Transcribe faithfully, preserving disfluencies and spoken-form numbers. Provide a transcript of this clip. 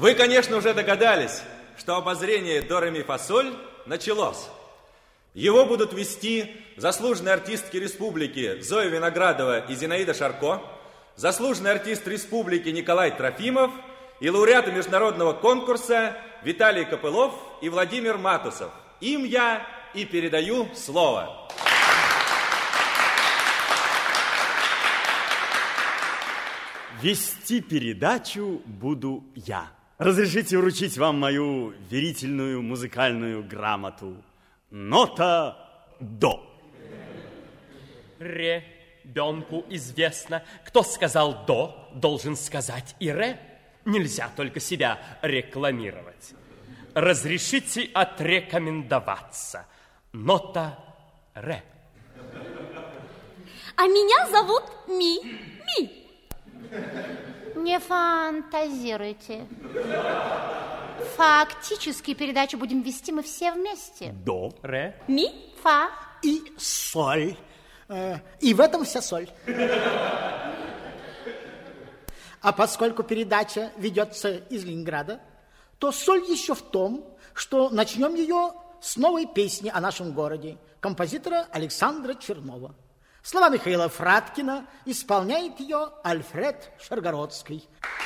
Вы, конечно, уже догадались, что обозрение до ре ми фа соль началось. Его будут вести заслуженные артистки республики Зоя Виноградова и Зинаида Шарко, заслуженный артист республики Николай Трофимов и лауреаты международного конкурса Виталий Копылов и Владимир Матусов. Им я и передаю слово. Вести передачу буду я. Разрешите вручить вам мою верительную музыкальную грамоту. Нота до. Ребенку известно, кто сказал до, должен сказать и ре. Нельзя только себя рекламировать. Разрешите отрекомендоваться. Нота ре. А меня зовут Ми. Ми. Не фантазируйте. Фактически передачу будем вести мы все вместе. До. Ре. Ми. Фа. И соль. И в этом вся соль. А поскольку передача ведется из Ленинграда, то соль еще в том, что начнем ее с новой песни о нашем городе композитора Александра Чернова. Слова Михаила Фраткина, исполняет ее Альфред Шаргородский.